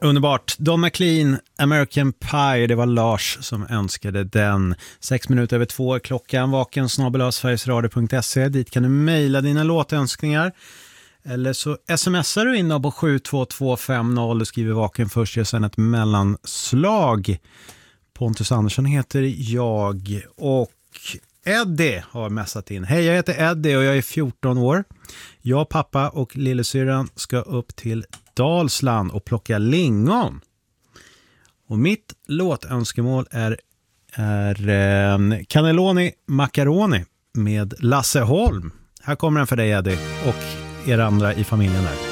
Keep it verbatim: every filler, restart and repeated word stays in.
Underbart. Don McLean, American Pie, det var Lars som önskade den. Sex minuter över två klockan, vaken snabel-a sverigesradio punkt se. Dit kan du mejla dina låtönskningar. Eller så smsar du in på sju två två fem noll och skriver vaken först och sen ett mellanslag. Pontus Andersson heter jag och Eddie har messat in. Hej, jag heter Eddie och jag är fjorton år. Jag, pappa och lillesyran ska upp till Dalsland och plocka lingon. Och mitt låtönskemål är, är eh, Cannelloni Macaroni med Lasse Holm. Här kommer den för dig, Eddie, och er andra i familjen där.